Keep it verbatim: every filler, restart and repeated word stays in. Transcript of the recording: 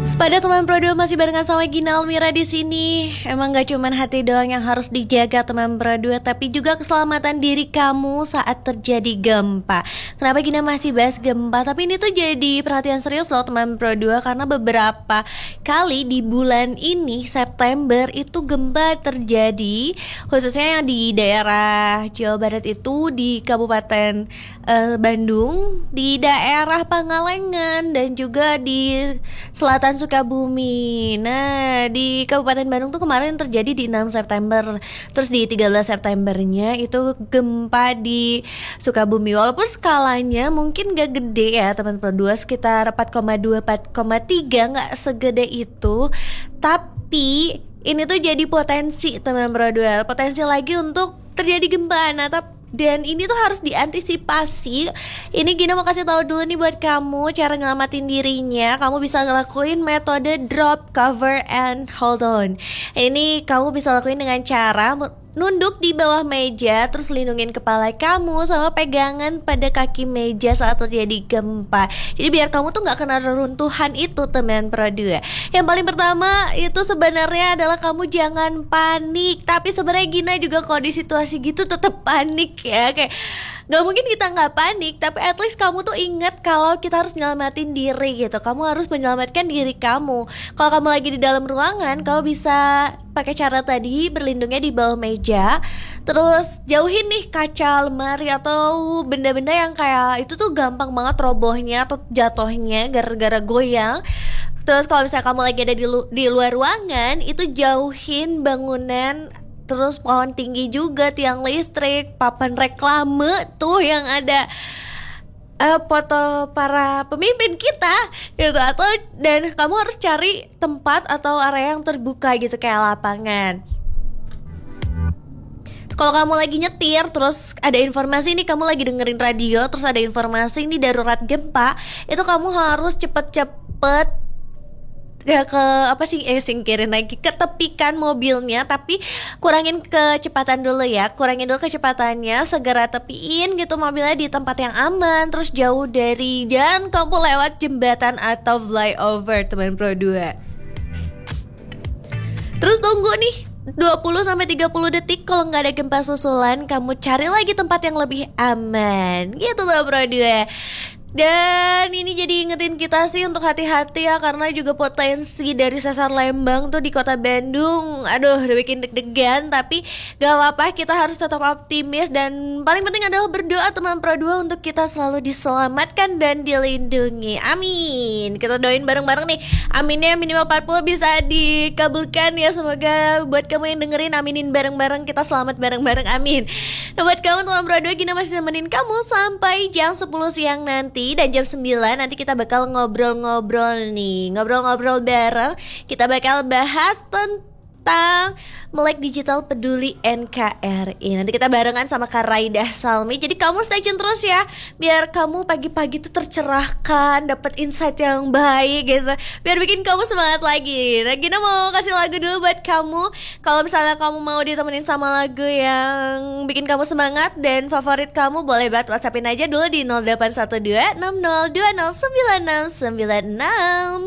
Pada teman Pro dua masih barengan sama Gina Almira di sini. Emang gak cuman hati doang yang harus dijaga teman Pro dua, tapi juga keselamatan diri kamu saat terjadi gempa. Kenapa Gina masih bahas gempa? Tapi ini tuh jadi perhatian serius loh teman Pro dua, karena beberapa kali di bulan ini September itu gempa terjadi, khususnya yang di daerah Jawa Barat itu di Kabupaten eh, Bandung, di daerah Pangalengan, dan juga di selatan Sukabumi. Nah, di Kabupaten Bandung tuh kemarin terjadi di enam September. Terus di tiga belas Septembernya itu gempa di Sukabumi. Walaupun skalanya mungkin gak gede ya teman Pro dua, sekitar empat koma dua, empat koma tiga, gak segede itu. Tapi ini tuh jadi potensi teman Pro dua, potensi lagi untuk terjadi gempa. Nah, tapi dan ini tuh harus diantisipasi. Ini Gina mau kasih tahu dulu nih buat kamu cara ngelamatin dirinya. Kamu bisa ngelakuin metode drop, cover, and hold on. Ini kamu bisa lakuin dengan cara nunduk di bawah meja, terus lindungin kepala kamu sama pegangan pada kaki meja saat terjadi gempa. Jadi biar kamu tuh gak kena reruntuhan itu teman Pro dua. Yang paling pertama itu sebenarnya adalah kamu jangan panik. Tapi sebenarnya Gina juga kalau di situasi gitu tetap panik ya. Kayak gak mungkin kita gak panik, tapi at least kamu tuh ingat kalau kita harus nyelamatin diri gitu. Kamu harus menyelamatkan diri kamu. Kalau kamu lagi di dalam ruangan, kamu bisa pakai cara tadi, berlindungnya di bawah meja. Terus jauhin nih kaca lemari atau benda-benda yang kayak itu tuh gampang banget robohnya atau jatuhnya gara-gara goyang. Terus kalau misalnya kamu lagi ada di, lu- di luar ruangan, itu jauhin bangunan, terus pohon tinggi juga, tiang listrik, papan reklame tuh yang ada uh, foto para pemimpin kita gitu. Atau dan kamu harus cari tempat atau area yang terbuka gitu kayak lapangan. Kalau kamu lagi nyetir, terus ada informasi nih, kamu lagi dengerin radio, terus ada informasi ini darurat gempa, itu kamu harus cepet-cepet ya ke apa sih eh singkirin lagi ke tepikan mobilnya, tapi kurangin kecepatan dulu ya, kurangin dulu kecepatannya, segera tepiin gitu mobilnya di tempat yang aman, terus jauh dari, jangan kamu lewat jembatan atau flyover teman Pro dua. Terus tunggu nih dua puluh sampai tiga puluh detik, kalau nggak ada gempa susulan, kamu cari lagi tempat yang lebih aman gitu loh Pro dua. Dan ini jadi ingetin kita sih untuk hati-hati ya, karena juga potensi dari sesar Lembang tuh di kota Bandung, aduh udah bikin deg-degan. Tapi gak apa-apa, kita harus tetap optimis. Dan paling penting adalah berdoa teman Pro dua untuk kita selalu diselamatkan dan dilindungi. Amin. Kita doain bareng-bareng nih, aminnya minimal empat puluh bisa dikabulkan ya. Semoga buat kamu yang dengerin, aminin bareng-bareng, kita selamat bareng-bareng, amin. Nah buat kamu teman Pro dua, Gina masih nemenin kamu sampai jam sepuluh siang nanti. Dan jam sembilan nanti kita bakal ngobrol-ngobrol nih, ngobrol-ngobrol bareng. Kita bakal bahas tentang Melek Digital Peduli N K R I. Nanti kita barengan sama Kak Raidah Salmi. Jadi kamu stay tune terus ya, biar kamu pagi-pagi tuh tercerahkan, dapat insight yang baik gitu, biar bikin kamu semangat lagi. Nah Gina mau kasih lagu dulu buat kamu. Kalau misalnya kamu mau ditemenin sama lagu yang bikin kamu semangat dan favorit kamu, boleh banget WhatsAppin aja dulu di nol delapan satu dua enam nol dua nol sembilan enam sembilan enam.